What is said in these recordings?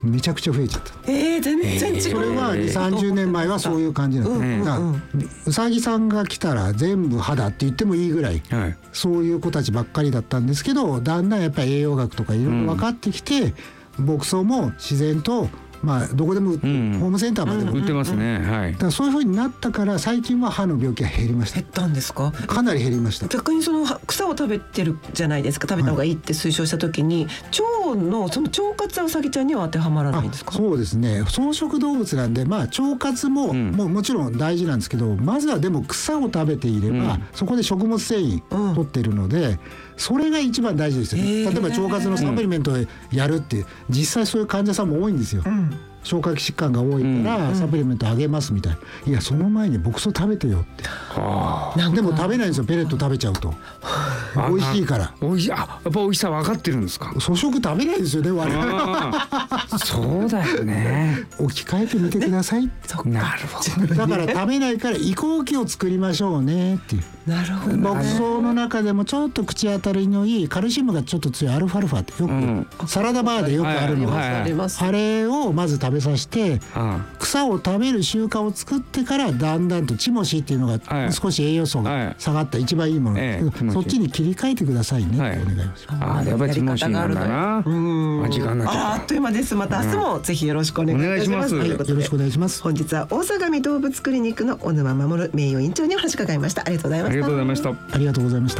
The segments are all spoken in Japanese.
めちゃくちゃ増えちゃった。 全然違う。 それは30年前はそういう感じなんだ、うさぎさんが来たら全部歯だって言ってもいいぐらい、そういう子たちばっかりだったんですけど、だんだんやっぱり栄養学とかいろいろ分かってきて、牧草も自然とどこでもホームセンターまでも売ってますね。 だからそういう風になったから最近は歯の病気が減りました。 減ったんですか？ かなり減りました。 逆にその草を食べてるじゃないですか、食べた方がいいって推奨した時に、腸のその腸活はうさぎちゃんには当てはまらないんですか？ そうですね、草食動物なんで、腸活も、もちろん大事なんですけど、まずはでも草を食べていれば、そこで食物繊維取ってるので、それが一番大事ですよね。例えば腸活のサプリメントをやるって、実際そういう患者さんも多いんですよ。消化器疾患が多いからサプリメントあげますみたいな、いやその前に牧草食べてよって。でも食べないんですよ、ペレット食べちゃうと。美味しいから。 やっぱ美味しさ分かってるんですか？ 粗食食べないですよね、我々。 そうだよね。 置き換えてみてください。 なるほど。 だから食べないから移行期を作りましょうねっていう。 なるほど。 牧草の中でもちょっと口当たりのいいカルシウムがちょっと強いアルファルファってよく、サラダバーでよくあるのが、あれをまず食べさせて、草を食べる習慣を作ってからだんだんとチモシーっていうのが少し栄養素が下がった一番いいものですけど、そっちに切り替えてくださいねってお願いします。 やっぱりチモシーなんだな。時間になっちゃった。 あっという間です。また明日もぜひよろしくお願いします。 よろしくお願いします。 本日は大相模動物クリニックの小沼守名誉院長にお話を伺いました。ありがとうございました。 ありがとうございました。 ありがとうございました。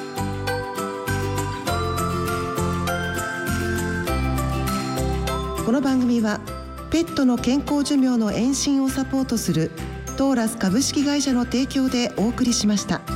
この番組はペットの健康寿命の延伸をサポートするトーラス株式会社の提供でお送りしました。